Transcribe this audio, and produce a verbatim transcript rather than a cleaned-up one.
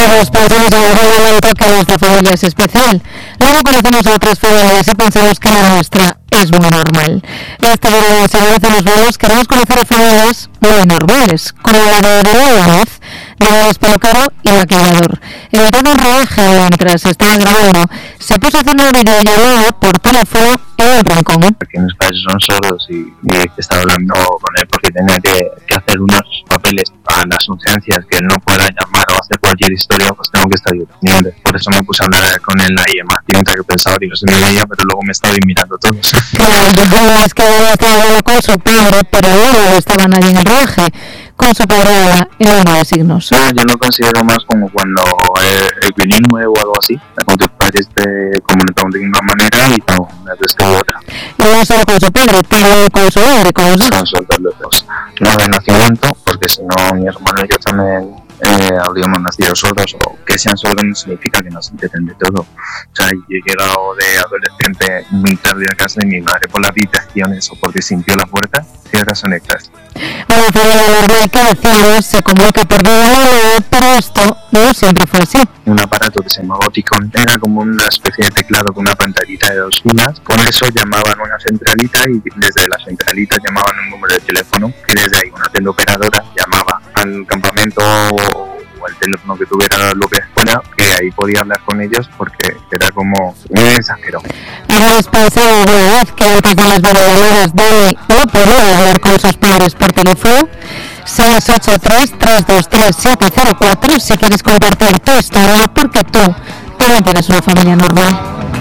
todos pensamos en algún momento que nuestra familia es especial. Luego conocemos a otras familias y pensamos que la nuestra es muy normal. Este verano de San Lorenzo nos vemos, queremos conocer a familias muy normales, como la de Lola de peluquero y maquillador. En mitad de un rodaje, mientras estaba grabando, se puso haciendo una videollamada por teléfono en el rincón. Porque mis padres son sordos y, y estaba hablando con él porque tenía que, que hacer unos papeles para las urgencias, que él no pueda llamar o hacer cualquier historia, pues tengo que estar yo pendiente. Por eso me puse a hablar con él ahí más tiempo que pensaba, digo, se me veía, pero luego me estaba mirando todos. Claro, es que estaba hablando con su padre, pero luego estaba nadie en el rodaje. Con su padre en lengua de signos. No, yo lo considero más como cuando eh, el bilingüe o algo así, con tus padres te comunican de una manera y no, una vez que otra. Y no solo con su padre, pero con su madre, con los dos. Son sueltos los dos. No de nacimiento, porque si no, mi hermano y yo también eh, habríamos nacido sordos, o que sean sordos no significa que nos entienden de todo. O sea, yo he llegado de adolescente muy tarde a casa de mi madre por las habitaciones o porque sintió la puerta, ciertas son estas. Bueno, pero la verdad que decimos se comunica por video, pero esto no siempre fue así. Un aparato que se llamaba Oticon era como una especie de teclado con una pantallita de dos filas. Con eso llamaban a una centralita y desde la centralita llamaban un número de teléfono que desde ahí una teleoperadora llamaba al campamento o al teléfono que tuviera lo que fuera, que ahí podía hablar con ellos porque era como un mensajero. ¿Habéis pensado alguna vez que antes de las videollamadas Dani no podía hablar con sus padres por teléfono? seis ocho tres, tres dos tres, siete cero cuatro si quieres compartir tu historia, porque tú también tienes una familia normal.